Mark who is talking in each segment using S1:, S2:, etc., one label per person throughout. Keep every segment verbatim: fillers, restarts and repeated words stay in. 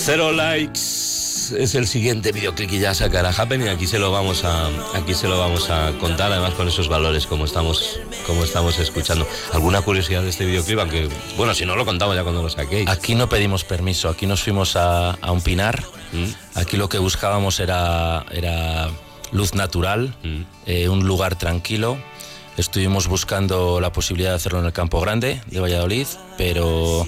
S1: Zero Likes es el siguiente videoclip que ya sacará Happening. Aquí se lo vamos a aquí se lo vamos a contar, además con esos valores como estamos como estamos escuchando. ¿Alguna curiosidad de este videoclip? Aunque, bueno, si no lo contamos ya cuando lo saquéis.
S2: Aquí no pedimos permiso, aquí nos fuimos a, a un pinar. ¿Mm? Aquí lo que buscábamos era, era luz natural, ¿Mm? eh, un lugar tranquilo. Estuvimos buscando la posibilidad de hacerlo en el Campo Grande de Valladolid, pero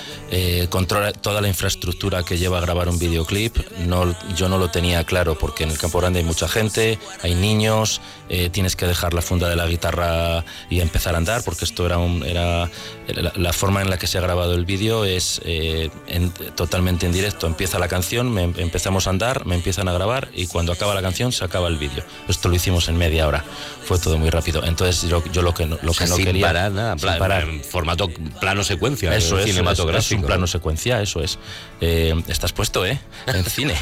S2: eh, con toda la infraestructura que lleva a grabar un videoclip, no, yo no lo tenía claro, porque en el Campo Grande hay mucha gente, hay niños, eh, tienes que dejar la funda de la guitarra y empezar a andar, porque esto era, un, era la, la forma en la que se ha grabado el vídeo es eh, en, totalmente en directo. Empieza la canción, me, empezamos a andar, me empiezan a grabar y cuando acaba la canción se acaba el vídeo. Esto lo hicimos en media hora, fue todo muy rápido. Entonces yo, yo lo que no, lo
S1: o sea,
S2: que no
S1: sin
S2: quería...
S1: Parar, nada, sin parar, en formato plano secuencia,
S2: eso es,
S1: cinematográfico.
S2: Es un plano secuencia, eso es. Eh, estás puesto, ¿eh? En cine.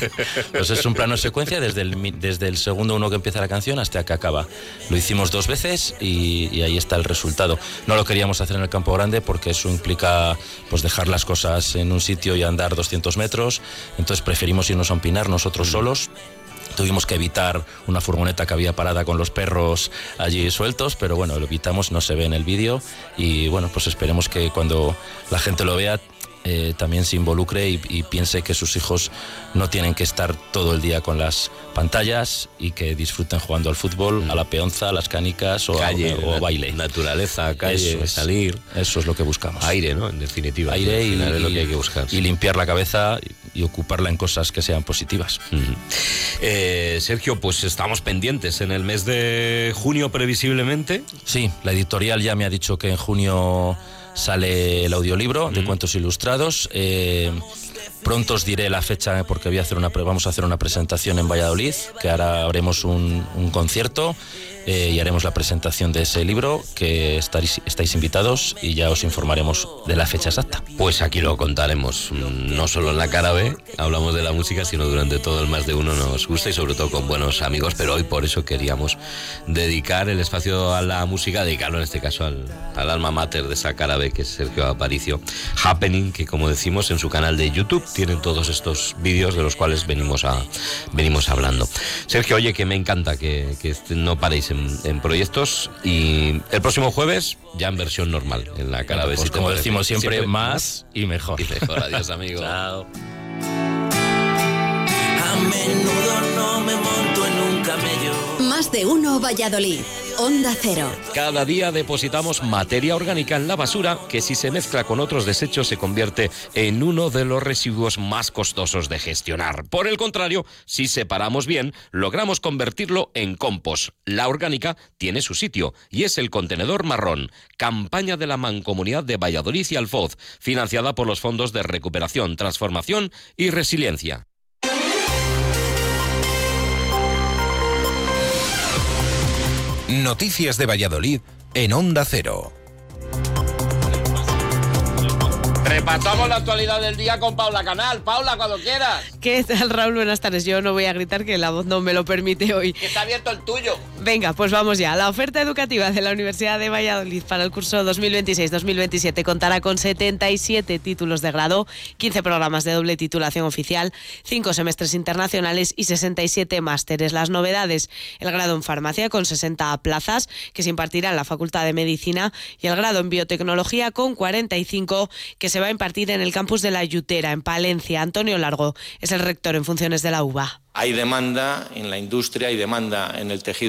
S2: Pues es un plano secuencia desde el, desde el segundo uno que empieza la canción hasta que acaba. Lo hicimos dos veces y, y ahí está el resultado. No lo queríamos hacer en el Campo Grande porque eso implica pues dejar las cosas en un sitio y andar doscientos metros. Entonces preferimos irnos a un pinar nosotros mm. solos. Tuvimos que evitar una furgoneta que había parada con los perros allí sueltos, pero bueno, lo evitamos, no se ve en el vídeo y bueno, pues esperemos que cuando la gente lo vea eh, también se involucre y, y piense que sus hijos no tienen que estar todo el día con las pantallas y que disfruten jugando al fútbol, mm. a la peonza, a las canicas o,
S1: calle,
S2: a, o a baile.
S1: Naturaleza, calle,
S2: eso es,
S1: salir.
S2: Eso es lo que buscamos.
S1: Aire, ¿no? En definitiva.
S2: Aire y,
S1: es lo que hay que buscar.
S2: Y limpiar la cabeza y ocuparla en cosas que sean positivas.
S1: Mm. Eh, Sergio, pues estamos pendientes en el mes de junio previsiblemente.
S2: Sí, la editorial ya me ha dicho que en junio sale el audiolibro de mm. cuentos ilustrados. Eh, pronto os diré la fecha porque voy a hacer una, vamos a hacer una presentación en Valladolid, que ahora haremos un, un concierto eh, y haremos la presentación de ese libro, que estaréis, estáis invitados y ya os informaremos de la fecha exacta.
S1: Pues aquí lo contaremos, no solo en la cara B, hablamos de la música, sino durante todo el Más de Uno nos gusta y sobre todo con buenos amigos, pero hoy por eso queríamos dedicar el espacio a la música, dedicarlo en este caso al, al alma mater de esa cara B, que es Sergio Aparicio. Happening, que como decimos en su canal de YouTube tienen todos estos vídeos de los cuales venimos a venimos hablando. Sergio, oye, que me encanta que, que no paréis en, en proyectos y el próximo jueves ya en versión normal en la cara B.
S2: Pues si como decimos siempre, siempre, más y mejor.
S1: Y mejor. Adiós, amigo.
S2: Chao.
S3: A menudo no me monto en un camello.
S4: Más de Uno Valladolid. Onda Cero.
S1: Cada día depositamos materia orgánica en la basura que, si se mezcla con otros desechos, se convierte en uno de los residuos más costosos de gestionar. Por el contrario, si separamos bien, logramos convertirlo en compost. La orgánica tiene su sitio y es el contenedor marrón. Campaña de la Mancomunidad de Valladolid y Alfoz, financiada por los fondos de recuperación, transformación y resiliencia.
S5: Noticias de Valladolid en Onda Cero.
S1: Repasamos la actualidad del día con Paula Canal. Paula, cuando quieras.
S6: ¿Qué tal, Raúl? Buenas tardes. Yo no voy a gritar, que la voz no me lo permite hoy.
S1: Que está abierto el tuyo.
S6: Venga, pues vamos ya. La oferta educativa de la Universidad de Valladolid para el curso dos mil veintiséis dos mil veintisiete contará con setenta y siete títulos de grado, quince programas de doble titulación oficial, cinco semestres internacionales y sesenta y siete másteres. Las novedades: el grado en farmacia con sesenta plazas que se impartirá en la Facultad de Medicina y el grado en biotecnología con cuarenta y cinco que se va a impartir en el campus de La Yutera, en Palencia. Antonio Largo es el rector en funciones de la U B A.
S7: Hay demanda en la industria, hay demanda en el tejido